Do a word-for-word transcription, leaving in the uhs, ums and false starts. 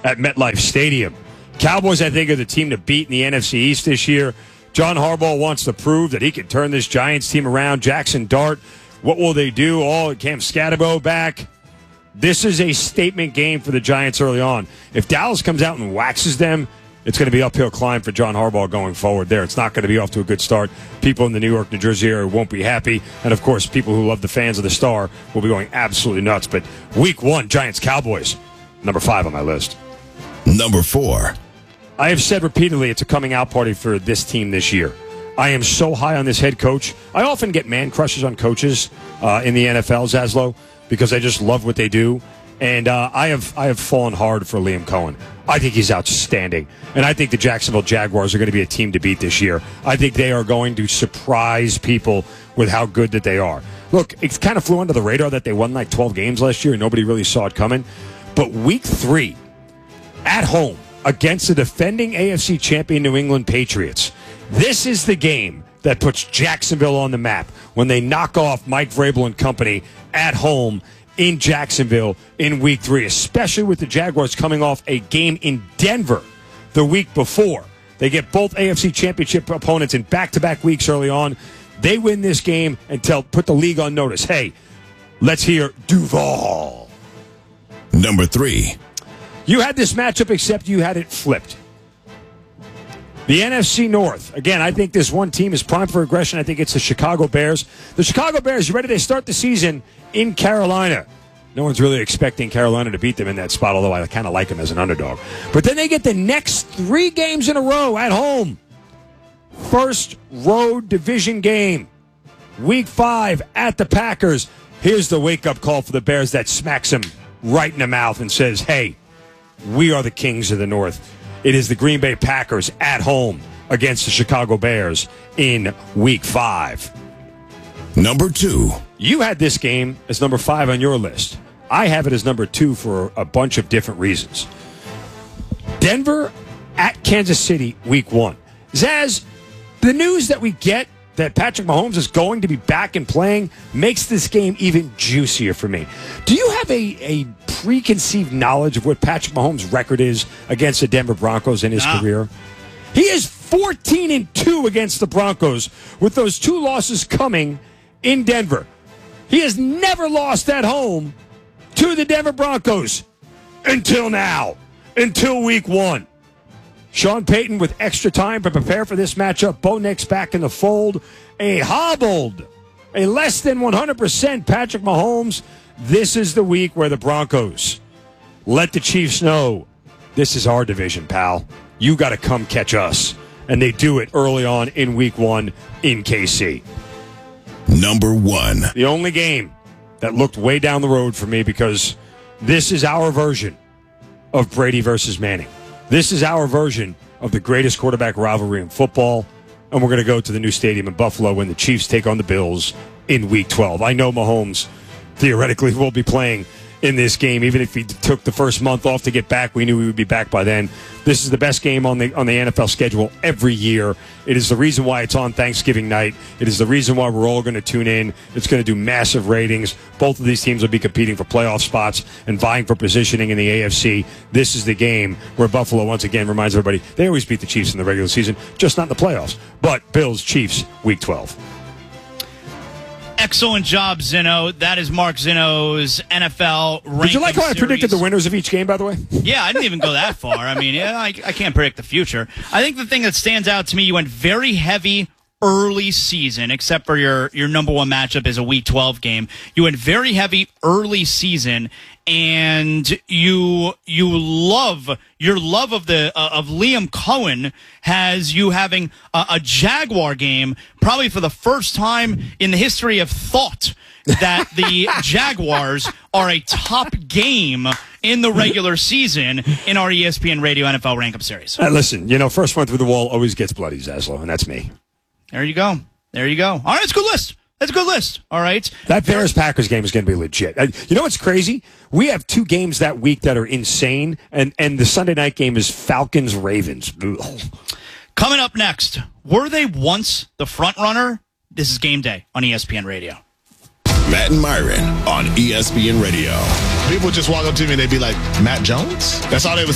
at MetLife Stadium. Cowboys, I think, are the team to beat in the N F C East this year. John Harbaugh wants to prove that he can turn this Giants team around. Jackson Dart, what will they do? All Cam Scatterbo back. This is a statement game for the Giants early on. If Dallas comes out and waxes them, it's going to be uphill climb for John Harbaugh going forward there. It's not going to be off to a good start. People in the New York, New Jersey area won't be happy. And, of course, people who love the fans of the Star will be going absolutely nuts. But week one, Giants-Cowboys, number five on my list. Number four. I have said repeatedly it's a coming-out party for this team this year. I am so high on this head coach. I often get man crushes on coaches uh, in the N F L, Zaslow, because I just love what they do. And uh, I have I have fallen hard for Liam Cohen. I think he's outstanding. And I think the Jacksonville Jaguars are going to be a team to beat this year. I think they are going to surprise people with how good that they are. Look, it kind of flew under the radar that they won like twelve games last year and nobody really saw it coming. But week three, at home, against the defending A F C champion New England Patriots, this is the game that puts Jacksonville on the map when they knock off Mike Vrabel and company at home in Jacksonville in week three, especially with the Jaguars coming off a game in Denver the week before. They get both A F C championship opponents in back-to-back weeks early on. They win this game and tell put the league on notice. Hey, let's hear Duval. Number three. You had this matchup, except you had it flipped. The N F C North. Again, I think this one team is primed for aggression. I think it's the Chicago Bears. The Chicago Bears, you ready? They start the season in Carolina. No one's really expecting Carolina to beat them in that spot, although I kind of like them as an underdog. But then they get the next three games in a row at home. First road division game. Week five at the Packers. Here's the wake-up call for the Bears that smacks them right in the mouth and says, hey, we are the kings of the North. It is the Green Bay Packers at home against the Chicago Bears in week five. Number two. You had this game as number five on your list. I have it as number two for a bunch of different reasons. Denver at Kansas City week one. Zaz, the news that we get that Patrick Mahomes is going to be back and playing makes this game even juicier for me. Do you have a, a preconceived knowledge of what Patrick Mahomes' record is against the Denver Broncos in his nah. career? He is fourteen and two against the Broncos, with those two losses coming in Denver. He has never lost at home to the Denver Broncos until now, until week one. Sean Payton with extra time to prepare for this matchup. Bo Nix back in the fold. A hobbled, a less than one hundred percent Patrick Mahomes. This is the week where the Broncos let the Chiefs know this is our division, pal. You got to come catch us. And they do it early on in week one in K C. Number one. The only game that looked way down the road for me, because this is our version of Brady versus Manning. This is our version of the greatest quarterback rivalry in football, and we're going to go to the new stadium in Buffalo when the Chiefs take on the Bills in Week twelve. I know Mahomes theoretically will be playing in this game. Even if he took the first month off to get back, we knew he would be back by then. This is the best game on the on the N F L schedule every year. It is the reason why it's on Thanksgiving night. It is the reason why we're all going to tune in. It's going to do massive ratings. Both of these teams will be competing for playoff spots and vying for positioning in the A F C. This is the game where Buffalo, once again, reminds everybody, they always beat the Chiefs in the regular season, just not in the playoffs. But Bills, Chiefs, Week twelve. Excellent job, Zinno. That is Mark Zinno's N F L ranking. Did you like how series. I predicted the winners of each game, by the way? Yeah, I didn't even go that far. I mean, yeah, I, I can't predict the future. I think the thing that stands out to me, you went very heavy early season, except for your, your number one matchup is a Week twelve game. You went very heavy early season, and you you love your love of the uh, of Liam Cohen has you having a, a Jaguar game probably for the first time in the history of thought that the Jaguars are a top game in the regular season in our E S P N Radio N F L Rank Up Series. Uh, listen, you know, first one through the wall always gets bloody, Zaslow, and that's me. There you go. There you go. All right, it's a good list. That's a good list. All right. That Bears-Packers game is going to be legit. Uh, you know what's crazy? We have two games that week that are insane, and, and the Sunday night game is Falcons-Ravens. Coming up next, were they once the front runner? This is Game Day on E S P N Radio. Matt and Myron on E S P N Radio. People just walk up to me and they'd be like, Matt Jones? That's all they would